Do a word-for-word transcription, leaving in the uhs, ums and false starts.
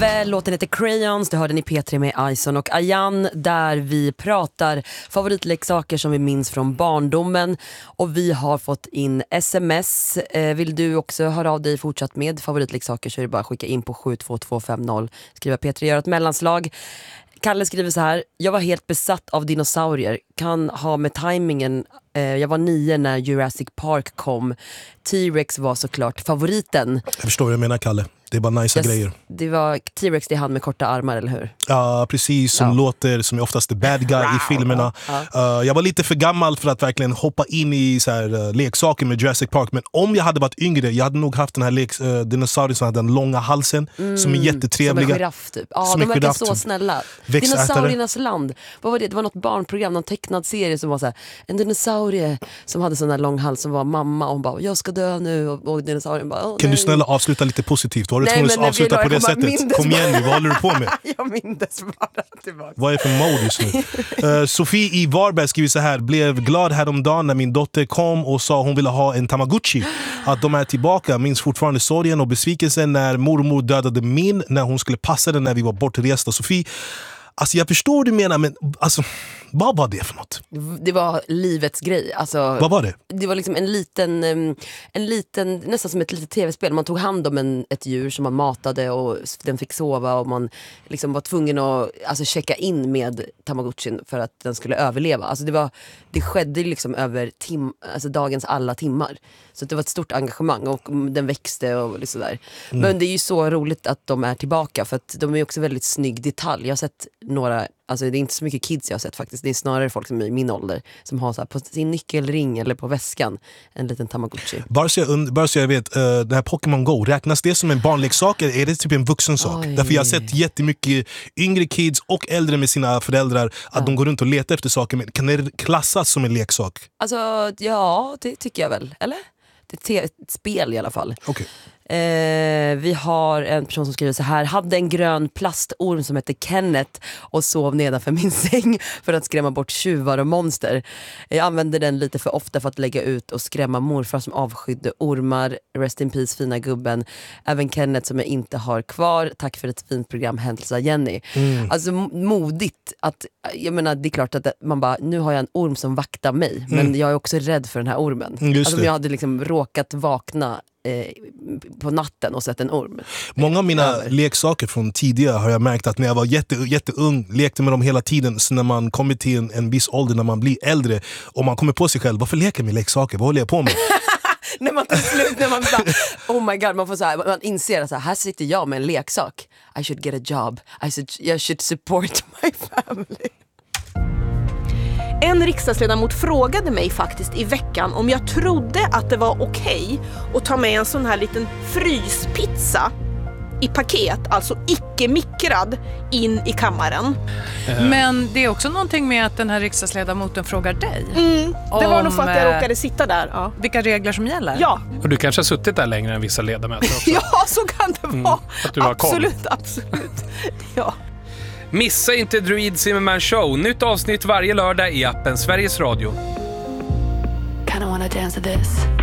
Ove, låten heter Crayons, det hörde ni P tre med Ison och Ayan, där vi pratar favoritleksaker som vi minns från barndomen. Och vi har fått in sms. eh, Vill du också höra av dig fortsatt med favoritleksaker så är det bara att skicka in på sju två två fem noll. Skriva P tre, gör ett mellanslag. Kalle skriver så här: jag var helt besatt av dinosaurier. Kan ha med timingen. eh, Jag var nio när Jurassic Park kom. T-Rex var såklart favoriten. Jag förstår vad jag menar, Kalle. Det är bara nice yes, grejer. Det var T-Rex, det är han med korta armar, eller hur? Ja, precis. Som ja. låter som är oftast the bad guy i filmerna. Ja. Uh, jag var lite för gammal för att verkligen hoppa in i så här, uh, leksaker med Jurassic Park. Men om jag hade varit yngre, jag hade nog haft den här lek, uh, dinosaurien som hade den långa halsen. Mm, som är jättetrevliga. Som en giraff typ. Ja, som de verkar giraff, så typ. snälla. Växtätare. Dinosauriernas land. Vad var det? Det var något barnprogram, någon tecknad serie som var så här, en dinosaurie som hade sån här lång hals som var mamma och hon bara, jag ska dö nu. Och, och dinosaurien bara, kan nej. du snälla avsluta lite positivt? Var du nej, tvungen att avsluta på det sättet? Kom igen nu, vad håller du på med? Jag mindes bara tillbaka. Vad är det för mode just nu? uh, Sofie i Varberg skriver så här: blev glad häromdagen när min dotter kom och sa hon ville ha en Tamagotchi. Att de är tillbaka. Minns fortfarande sorgen och besvikelsen när mormor dödade min när hon skulle passa den när vi var bortresta. Sofie, alltså jag förstår vad du menar, men alltså, vad var det för något? Det var livets grej. Alltså, vad var det? Det var liksom en liten, en liten, nästan som ett litet tv-spel. Man tog hand om en, ett djur som man matade och den fick sova och man liksom var tvungen att alltså, checka in med Tamagotchin för att den skulle överleva. Alltså det, var, det skedde liksom över tim, alltså dagens alla timmar. Så det var ett stort engagemang och den växte och liksom där. Mm. Men det är ju så roligt att de är tillbaka för att de är också väldigt snygg detalj. Jag har sett några, alltså det är inte så mycket kids jag har sett faktiskt. Det är snarare folk som är i min ålder som har så här på sin nyckelring eller på väskan en liten Tamagotchi. Bara så jag, bara så jag vet, uh, det här Pokémon Go, räknas det som en barnleksak eller är det typ en vuxen sak? Oj. Därför jag har sett jättemycket yngre kids och äldre med sina föräldrar att ja. de går runt och letar efter saker. Men kan det klassas som en leksak? Alltså ja, det tycker jag väl, eller? Det är ett spel i alla fall. Okay. Eh, vi har en person som skriver så här: hade en grön plastorm som hette Kenneth och sov nedanför min säng för att skrämma bort tjuvar och monster. Jag använde den lite för ofta för att lägga ut och skrämma morfar som avskydde ormar. Rest in peace, fina gubben. Även Kenneth som jag inte har kvar. Tack för ett fint program, hälsa Jenny. Mm. Alltså modigt att, jag menar det är klart att man bara, nu har jag en orm som vaktar mig, mm. men jag är också rädd för den här ormen. Mm, alltså om jag hade liksom råkat vakna Eh, på natten och sett en orm. Många av mina Över. leksaker från tidigare har jag märkt att när jag var jätte, jätteung lekte med dem hela tiden. Så när man kommer till en, en viss ålder, när man blir äldre och man kommer på sig själv, varför leker jag med leksaker? Vad håller jag på med? När man tar slut, när man bara, oh my god, man får så här, man inser att så här, här sitter jag med en leksak. I should get a job. I should, I should support my family. En riksdagsledamot frågade mig faktiskt i veckan om jag trodde att det var okej att ta med en sån här liten fryspizza i paket, alltså icke-mikrad, in i kammaren. Men det är också någonting med att den här riksdagsledamoten frågar dig. Mm, det var nog för att jag råkade sitta där. Ja. Vilka regler som gäller? Ja. Och du kanske har suttit där längre än vissa ledamöter också. Ja, så kan det vara. Mm, att du har absolut, koll. absolut. Ja. Missa inte Druid Zimmerman Show. Nytt avsnitt varje lördag i appen Sveriges Radio. Kinda wanna dance to this.